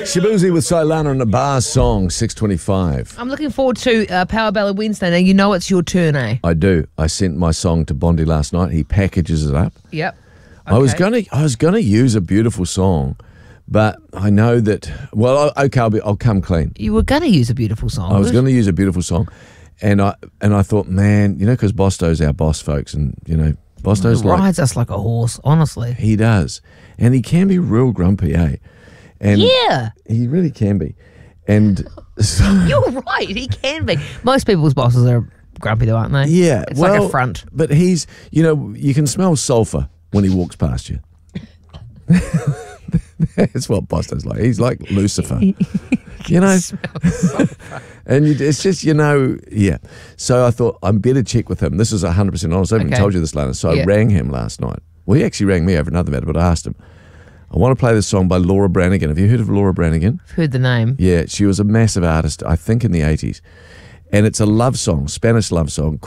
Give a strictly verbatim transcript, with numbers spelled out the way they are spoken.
Shabuzi with Silana and a bar song, six twenty-five. I'm looking forward to uh, Power Ballad Wednesday. Now, you know it's your turn, eh? I do. I sent my song to Bondi last night. He packages it up. Yep. I was Okay. gonna, I was gonna use a beautiful song, but I know that. Well, I- okay, I'll, be, I'll come clean. You were going to use a beautiful song. I was going to use a beautiful song, and I and I thought, man, you know, because Bosto's our boss, folks, and you know, Bosto's He like rides us like a horse, honestly. he does, and he can be real grumpy, eh? And Yeah. he really can be, and so, You're right. He can be. Most people's bosses are grumpy, though, aren't they? yeah, It's well, like a front. But he's, you know, you can smell sulfur when he walks past you. That's what Bosto's like. He's like Lucifer, you know. And you, it's just, you know, yeah. So I thought I'm better check with him. This is one hundred percent honest. I haven't Okay. told you this, Lana. So Yeah. I rang him last night. Well, he actually rang me over another matter, but I asked him, I want to play this song by Laura Branigan. Have you heard of Laura Branigan? I've heard the name. Yeah, she was a massive artist, I think, in the eighties. And it's a love song, Spanish love song,